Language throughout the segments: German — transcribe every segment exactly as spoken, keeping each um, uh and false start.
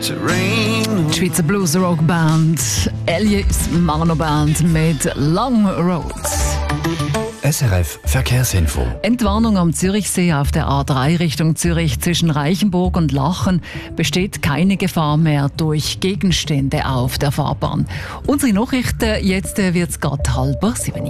to rain. Die Schweizer Blues-Rock-Band Elias Marno Band mit Long Roads. S R F Verkehrsinfo. Entwarnung am Zürichsee auf der A drei Richtung Zürich zwischen Reichenburg und Lachen besteht keine Gefahr mehr durch Gegenstände auf der Fahrbahn. Unsere Nachrichten, jetzt wird es gerade halb sieben.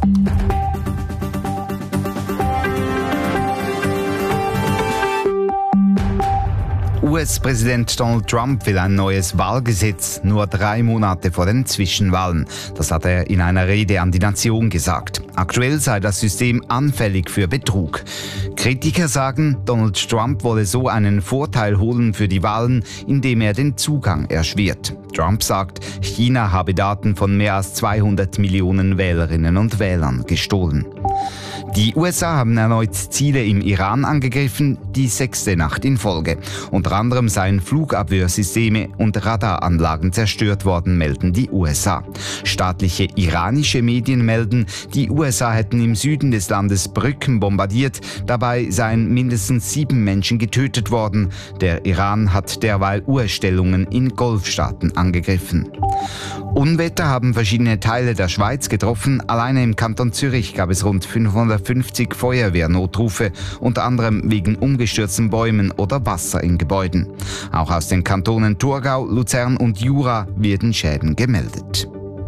U S-Präsident Donald Trump will ein neues Wahlgesetz, nur drei Monate vor den Zwischenwahlen. Das hat er in einer Rede an die Nation gesagt. Aktuell sei das System anfällig für Betrug. Kritiker sagen, Donald Trump wolle so einen Vorteil holen für die Wahlen, indem er den Zugang erschwert. Trump sagt, China habe Daten von mehr als zweihundert Millionen Wählerinnen und Wählern gestohlen. Die U S A haben erneut Ziele im Iran angegriffen, die sechste Nacht in Folge. Unter anderem seien Flugabwehrsysteme und Radaranlagen zerstört worden, melden die U S A. Staatliche iranische Medien melden, die U S A hätten im Süden des Landes Brücken bombardiert. Dabei seien mindestens sieben Menschen getötet worden. Der Iran hat derweil U S-Stellungen in Golfstaaten angegriffen. Unwetter haben verschiedene Teile der Schweiz getroffen. Alleine im Kanton Zürich gab es rund fünfhundertfünfzig Feuerwehrnotrufe, unter anderem wegen umgestürzten Bäumen oder Wasser in Gebäuden. Auch aus den Kantonen Thurgau, Luzern und Jura werden Schäden gemeldet.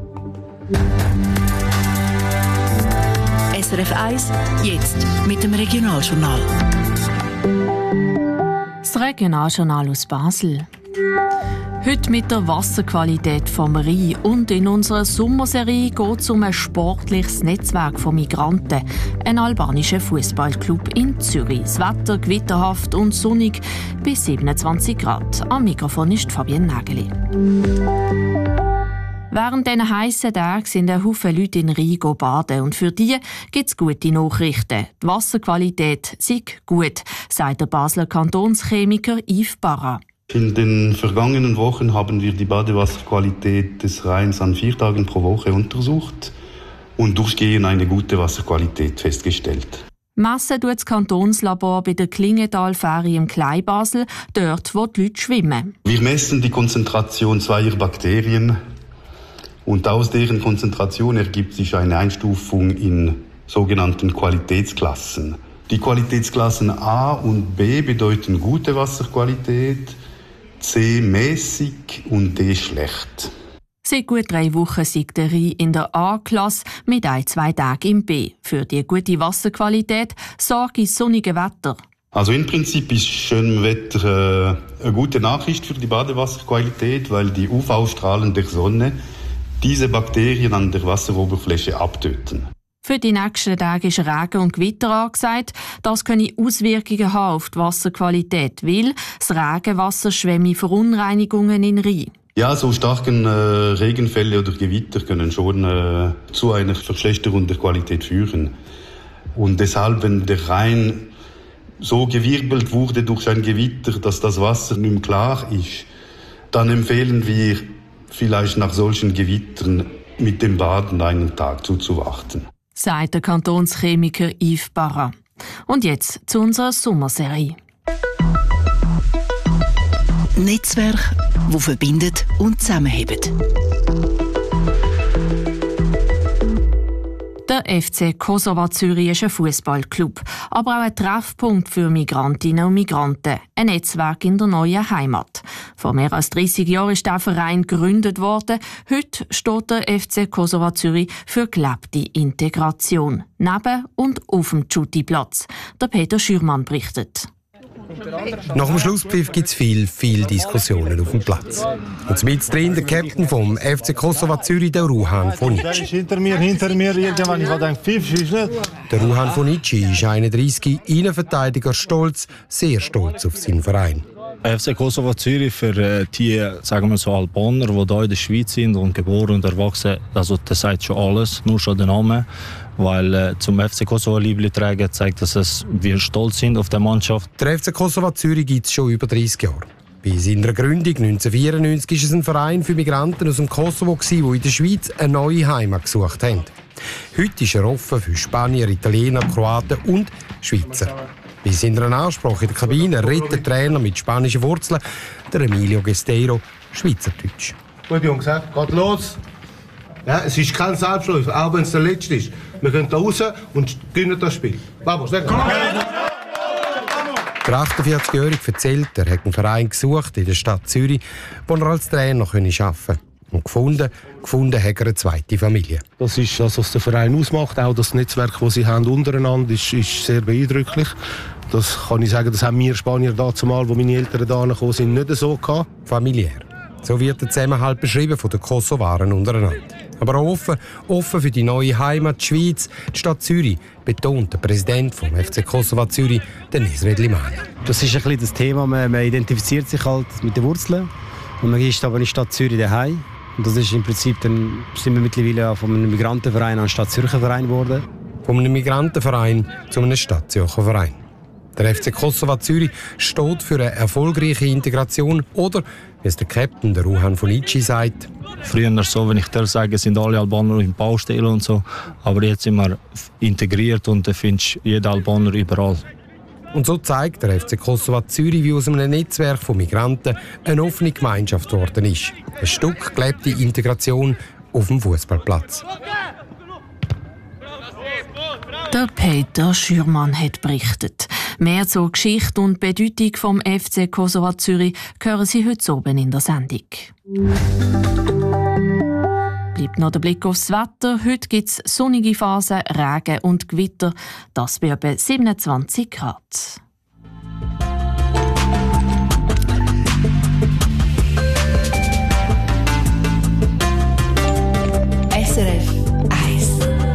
S R F eins, jetzt mit dem Regionaljournal. Das Regionaljournal aus Basel. Heute mit der Wasserqualität vom Rhein und in unserer Sommerserie geht es um ein sportliches Netzwerk von Migranten, ein albanischer Fußballclub in Zürich. Das Wetter gewitterhaft und sonnig bis siebenundzwanzig Grad. Am Mikrofon ist Fabienne Nägeli. Während diesen heissen Tagen sind ein Haufen Leute in Rhein baden und für die gibt es gute Nachrichten. Die Wasserqualität sei gut, sagt der Basler Kantonschemiker Yves Barra. In den vergangenen Wochen haben wir die Badewasserqualität des Rheins an vier Tagen pro Woche untersucht und durchgehend eine gute Wasserqualität festgestellt. Messen tut das Kantonslabor bei der Klingenthal-Fähre im Kleinbasel, dort wo die Leute schwimmen. Wir messen die Konzentration zweier Bakterien und aus deren Konzentration ergibt sich eine Einstufung in sogenannten Qualitätsklassen. Die Qualitätsklassen A und B bedeuten gute Wasserqualität, C mäßig und D schlecht. Seit gut drei Wochen siegt der Rhein in der A-Klasse mit ein, zwei Tagen im B. Für die gute Wasserqualität sorgt das sonnige Wetter. Also im Prinzip ist schönes Wetter äh, eine gute Nachricht für die Badewasserqualität, weil die U V-Strahlen der Sonne diese Bakterien an der Wasseroberfläche abtöten. Für die nächsten Tage ist Regen und Gewitter angesagt. Das können Auswirkungen haben auf die Wasserqualität, weil das Regenwasser schwemme Verunreinigungen in Rhein. Ja, so starken äh, Regenfälle oder Gewitter können schon äh, zu einer Verschlechterung der Qualität führen. Und deshalb, wenn der Rhein so gewirbelt wurde durch ein Gewitter, dass das Wasser nicht mehr klar ist, dann empfehlen wir vielleicht nach solchen Gewittern mit dem Baden einen Tag zuzuwarten, sagt der Kantonschemiker Yves Barra. Und jetzt zu unserer Sommerserie. Netzwerk, das verbindet und zusammenhält. Der F C Kosova Zürich ist ein Fußballclub, aber auch ein Treffpunkt für Migrantinnen und Migranten, ein Netzwerk in der neuen Heimat. Vor mehr als dreissig Jahren ist der Verein gegründet worden. Heute steht der F C Kosova Zürich für gelebte Integration, neben und auf dem Tschuti-Platz. Der Peter Schürmann berichtet. Nach dem Schlusspfiff gibt es viel, viel Diskussionen auf dem Platz. Und mit drin der Captain vom F C Kosova Zürich, der Ruhan Fonici. Der ist hinter mir, hinter mir, irgendwann, ich denke, Pfiff ist nicht. Der Ruhan Fonici ist einunddreissig, Innenverteidiger, stolz, sehr stolz auf seinen Verein. F C Kosova Zürich für die, sagen wir so, Albaner, die hier in der Schweiz sind und geboren und erwachsen, also das sagt schon alles, nur schon der Name. Weil äh, zum F C Kosova Liebling tragen zeigt, dass es, wir stolz sind auf die Mannschaft. Der F C Kosova Zürich gibt es schon über dreissig Jahre. Bei seiner Gründung neunzehnhundertvierundneunzig war es ein Verein für Migranten aus dem Kosovo, die in der Schweiz eine neue Heimat gesucht haben. Heute ist er offen für Spanier, Italiener, Kroaten und Schweizer. Bei seiner Ansprache in der Kabine redet der Trainer mit spanischen Wurzeln, der Emilio Gesteiro, Schweizerdeutsch. Gut, Jungs, geht los. Ja, es ist kein Selbstläufer, auch wenn es der letzte ist. Wir gehen da raus und gewinnen das Spiel. Vamos, schnell. Der achtundvierzigjährige erzählt, er hat einen Verein gesucht in der Stadt Zürich, wo er als Trainer arbeiten konnte. Und gefunden, gefunden hat er eine zweite Familie. Das ist das, was der Verein ausmacht. Auch das Netzwerk, das sie haben untereinander, ist, ist sehr beeindrucklich. Das kann ich sagen, das haben wir Spanier da zumal, wo meine Eltern da gekommen sind, nicht so gehabt. Familiär. So wird der Zusammenhalt beschrieben von den Kosovaren untereinander. Aber auch offen, offen für die neue Heimat, die Schweiz, die Stadt Zürich, betont der Präsident vom F C Kosova Zürich, Dennis Redlimani. Das ist ein bisschen das Thema, man, man identifiziert sich halt mit den Wurzeln und man ist aber in die Stadt Zürich daheim. Und das ist im Prinzip, dann sind wir mittlerweile von einem Migrantenverein an Stadt Zürcher Verein geworden. Von einem Migrantenverein zu einem Stadt Zürcher Verein. Der F C Kosova Zürich steht für eine erfolgreiche Integration oder, wie es der Captain, der Ruhan Fonici, sagt: Früher so, wenn ich dir sage, sind alle Albaner in Baustellen und so, aber jetzt sind wir integriert und da findest du jeden Albaner überall. Und so zeigt der F C Kosova Zürich, wie aus einem Netzwerk von Migranten eine offene Gemeinschaft geworden ist. Ein Stück gelebte Integration auf dem Fußballplatz. Der Peter Schürmann hat berichtet. Mehr zur Geschichte und Bedeutung vom F C Kosova Zürich hören Sie heute oben in der Sendung. Bleibt noch der Blick aufs Wetter. Heute gibt es sonnige Phasen, Regen und Gewitter. Das bei etwa siebenundzwanzig Grad. S R F eins.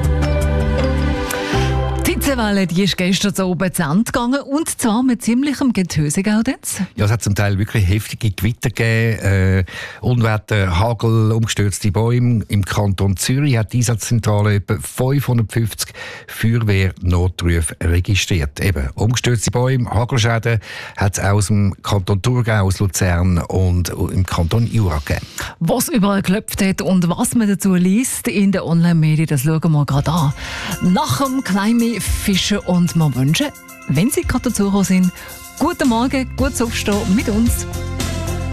Die Hitzewelle, die ist gestern so oben zu Ende gegangen, und zwar mit ziemlichem Getöse, Gaudenz. Ja, es hat zum Teil wirklich heftige Gewitter gegeben, äh, Unwetter, Hagel, umgestürzte Bäume. Im Kanton Zürich hat die Einsatzzentrale etwa fünfhundertfünfzig Feuerwehr-Notrufe registriert. Eben, umgestürzte Bäume, Hagelschäden hat es aus dem Kanton Thurgau, aus Luzern und im Kanton Jura gegeben. Was überall geklopft hat und was man dazu liest in den Online-Medien, das schauen wir gerade an. Nach dem kleinen Fischen und wir wünschen, wenn Sie gerade dazu sind, guten Morgen, gutes Aufstehen mit uns.